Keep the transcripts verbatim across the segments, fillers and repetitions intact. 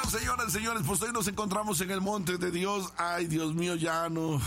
señoras y señores, pues hoy nos encontramos en el monte de Dios. Ay, Dios mío, ya no,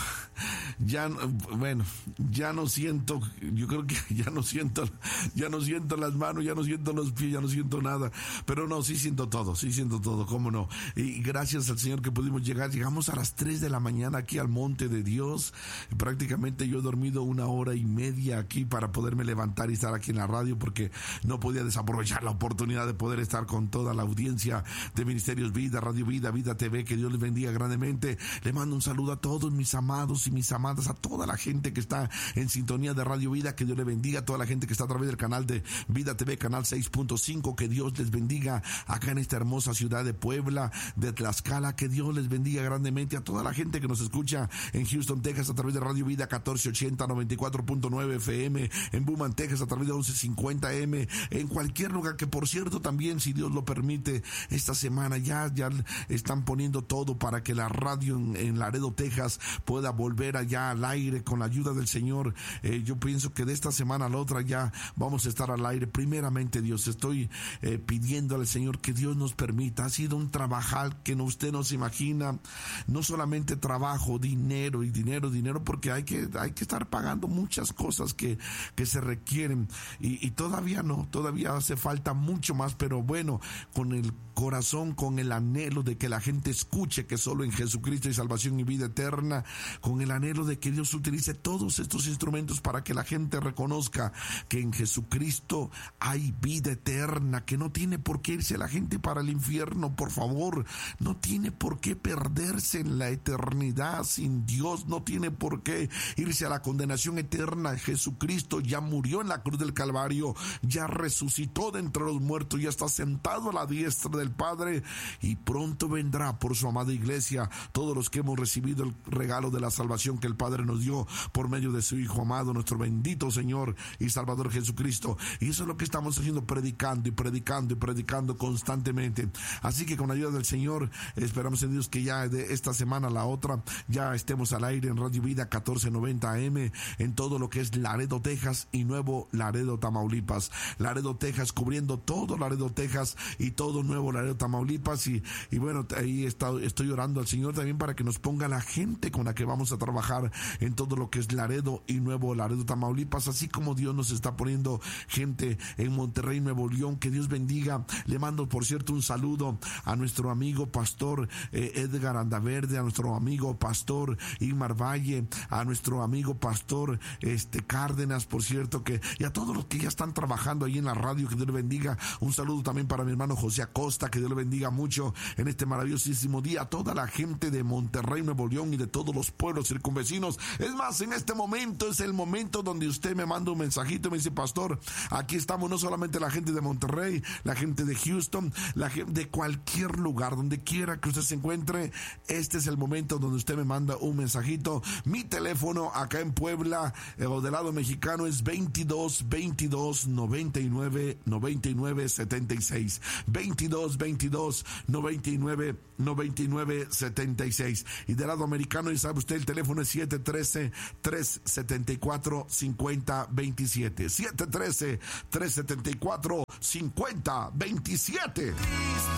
ya no, bueno, ya no siento, yo creo que ya no siento, ya no siento las manos, ya no siento los pies, ya no siento nada, pero no, sí siento todo, sí siento todo, cómo no. Y gracias al Señor que pudimos llegar, llegamos a las tres de la mañana aquí al monte de Dios. Prácticamente yo he dormido una hora y media aquí para poderme levantar y estar aquí en la radio, porque no podía desaprovechar la oportunidad de poder estar con toda la audiencia de Ministerios Vida, Radio Vida, Vida T V. Que Dios les bendiga grandemente. Le mando un saludo a todos mis amados y mis amadas, a toda la gente que está en sintonía de Radio Vida. Que Dios les bendiga. A toda la gente que está a través del canal de Vida T V, canal seis punto cinco. Que Dios les bendiga acá en esta hermosa ciudad de Puebla, de Tlaxcala. Que Dios les bendiga grandemente. A toda la gente que nos escucha en Houston, Texas, a través de Radio Vida catorce ochenta, noventa y cuatro punto nueve F M, en Beaumont, Texas, a través de once cincuenta M, en cualquier lugar. Que por cierto también, si Dios lo permite, esta semana ya, ya están poniendo todo para que la radio en, en Laredo, Texas, pueda volver allá al aire con la ayuda del Señor. Eh, yo pienso que de esta semana a la otra ya vamos a estar al aire. Primeramente, Dios, estoy eh, pidiendo al Señor que Dios nos permita. Ha sido un trabajar que no, usted no se imagina. No solamente trabajo, dinero y dinero, dinero, porque hay que, hay que estar pagando muchas cosas que, que se requieren. Y, y todavía no, todavía hace falta mucho más, pero bueno, con el corazón, con el anhelo de que la gente escuche que solo en Jesucristo hay salvación y vida eterna, con el anhelo de que Dios utilice todos estos instrumentos para que la gente reconozca que en Jesucristo hay vida eterna, que no tiene por qué irse la gente para el infierno, por favor, no tiene por qué perderse en la eternidad sin Dios, no tiene por qué irse a la condenación eterna. Jesucristo ya murió en la cruz del Calvario, ya resucitó de entre los muertos, ya está sentado a la diestra del Padre, y pronto vendrá por su amada iglesia, todos los que hemos recibido el regalo de la salvación que el Padre nos dio por medio de su Hijo amado, nuestro bendito Señor y Salvador Jesucristo. Y eso es lo que estamos haciendo, predicando y predicando y predicando constantemente. Así que con la ayuda del Señor esperamos en Dios que ya de esta semana a la otra ya estemos al aire en Radio Vida catorce noventa A M en todo lo que es Laredo, Texas, y Nuevo Laredo, Tamaulipas. Laredo, Texas, cubriendo todo Laredo, Texas, y todo Nuevo Laredo, Tamaulipas. Y, y bueno, ahí está, estoy orando al Señor también para que nos ponga la gente con la que vamos a trabajar en todo lo que es Laredo y Nuevo Laredo, Tamaulipas, así como Dios nos está poniendo gente en Monterrey, Nuevo León. Que Dios bendiga. Le mando, por cierto, un saludo a nuestro amigo pastor eh, Edgar Andaverde, a nuestro amigo pastor Igmar Valle, a nuestro amigo pastor este Cárdenas, por cierto, que y a todos los que ya están trabajando ahí en la radio. Que Dios le bendiga. Un saludo también para mi hermano José Acosta, que Dios le bendiga mucho en este maravillosísimo día. A toda la gente de Monterrey, Nuevo León, y de todos los pueblos circunvecinos. Es más, en este momento es el momento donde usted me manda un mensajito y me dice: pastor, aquí estamos, no solamente la gente de Monterrey, la gente de Houston, la gente de cualquier lugar, donde quiera que usted se encuentre. Este es el momento donde usted me manda un mensajito. Mi teléfono acá en Puebla, eh, o del lado mexicano, es veintidós veintidós noventa y nueve noventa y nueve setenta y seis. veintidós veintidós noventa y nueve noventa y nueve setenta y seis. Y del lado americano, y sabe usted, el teléfono es siete uno tres, tres siete cuatro, cinco cero dos siete. siete uno tres, tres siete cuatro, cinco cero dos siete.